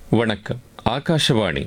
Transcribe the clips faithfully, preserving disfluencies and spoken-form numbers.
வணக்கம். ஆகாஷவாணி.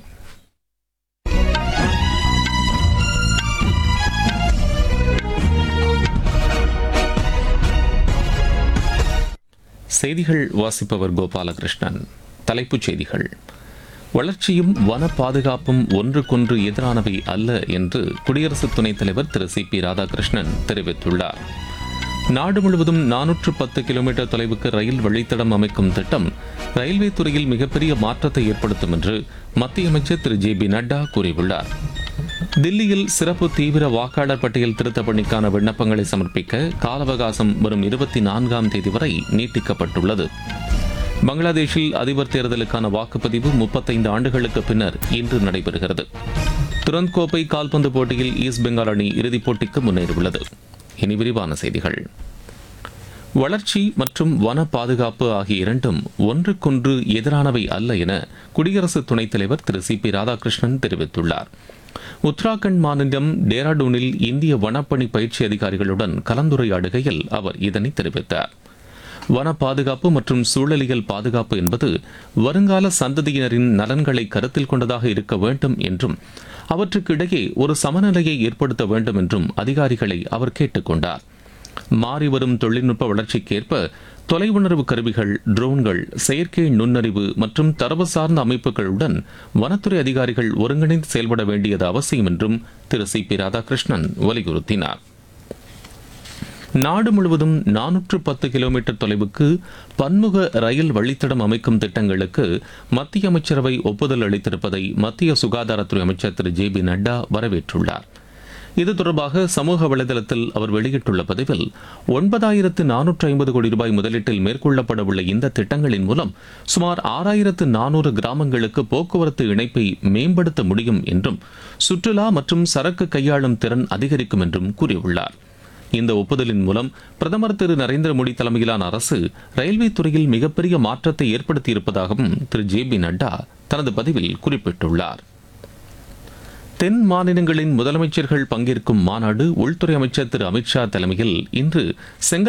செய்திகள் வாசிப்பவர் கோபாலகிருஷ்ணன். தலைப்புச் செய்திகள். வளர்ச்சியும் வன பாதுகாப்பும் ஒன்றுக்கொன்று எதிரானவை அல்ல என்று குடியரசு துணைத் தலைவர் திரு சி பி ராதாகிருஷ்ணன் தெரிவித்துள்ளார். நாடு முழுவதும் நானூற்று பத்து கிலோமீட்டர் தொலைவுக்கு ரயில் வழித்தடம் அமைக்கும் திட்டம் ரயில்வே துறையில் மிகப்பெரிய மாற்றத்தை ஏற்படுத்தும் என்று மத்திய அமைச்சர் திரு ஜே பி நட்டா கூறியுள்ளார். தில்லியில் சிறப்பு தீவிர வாக்காளர் பட்டியல் திருத்த பணிக்கான விண்ணப்பங்களை சமர்ப்பிக்க கால அவகாசம் வரும் இருபத்தி நான்காம் தேதி வரை நீட்டிக்கப்பட்டுள்ளது. பங்களாதேஷில் அதிபர் தேர்தலுக்கான வாக்குப்பதிவு முப்பத்தைந்து ஆண்டுகளுக்கு பின்னர் இன்று நடைபெறுகிறது. துரந்த் கோப்பை கால்பந்து போட்டியில் ஈஸ்ட் பெங்கால் அணி இறுதிப் போட்டிக்கு முன்னேறியுள்ளது. இனி விரிவான செய்திகள். வளர்ச்சி மற்றும் வன பாதுகாப்பு ஆகிய இரண்டும் ஒன்றுக்கொன்று எதிரானவை அல்ல என குடியரசு துணைத் தலைவர் திரு சி பி ராதாகிருஷ்ணன் தெரிவித்துள்ளார். உத்தராகண்ட் மாநிலம் டேராடூனில் இந்திய வனப்பணி பயிற்சி அதிகாரிகளுடன் கலந்துரையாடுகையில் அவர் இதனை தெரிவித்தார். வன பாதுகாப்பு மற்றும் சூழலியல் பாதுகாப்பு என்பது வருங்கால சந்ததியினரின் நலன்களை கருத்தில் கொண்டதாக இருக்க வேண்டும் என்றும் அவற்றுக்கு இடையே ஒரு சமநிலையை ஏற்படுத்த வேண்டும் என்றும் அதிகாரிகளை அவர் கேட்டுக் கொண்டார். மாறிவரும் தொழில்நுட்ப வளர்ச்சிக்கேற்ப தொலைவுணர்வு கருவிகள், ட்ரோன்கள், செயற்கை நுண்ணறிவு மற்றும் தரவு சார்ந்த அமைப்புகளுடன் வனத்துறை அதிகாரிகள் ஒருங்கிணைந்து செயல்பட வேண்டியது அவசியம் என்றும் திரு சி பி ராதாகிருஷ்ணன் வலியுறுத்தினார். நாடு முழுவதும் நானூற்று பத்து கிலோமீட்டர் தொலைவுக்கு பன்முக ரயில் வழித்தடம் அமைக்கும் திட்டங்களுக்கு மத்திய அமைச்சரவை ஒப்புதல் அளித்திருப்பதை மத்திய சுகாதாரத்துறை அமைச்சர் திரு ஜே பி நட்டா வரவேற்றுள்ளார். இது தொடர்பாக சமூக வலைதளத்தில் அவர் வெளியிட்டுள்ள பதிவில், ஒன்பதாயிரத்து நானூற்று ஐம்பது கோடி ரூபாய் முதலீட்டில் மேற்கொள்ளப்பட உள்ள இந்த திட்டங்களின் மூலம் சுமார் ஆறாயிரத்து நானூறு கிராமங்களுக்கு போக்குவரத்து இணைப்பை மேம்படுத்த முடியும் என்றும் சுற்றுலா மற்றும் சரக்கு கையாளும் திறன் அதிகரிக்கும் என்றும் கூறியுள்ளார். இந்த ஒப்புதலின் மூலம் பிரதமர் திரு நரேந்திர மோடி தலைமையிலான அரசு ரயில்வே துறையில் மிகப்பெரிய மாற்றத்தை ஏற்படுத்தியிருப்பதாகவும் திரு ஜே பி நட்டா தனது பதிவில் குறிப்பிட்டுள்ளார். தென் மாநிலங்களின் முதலமைச்சர்கள் பங்கேற்கும் மாநாடு உள்துறை அமைச்சர் திரு அமித்ஷா தலைமையில் இன்று செங்கல்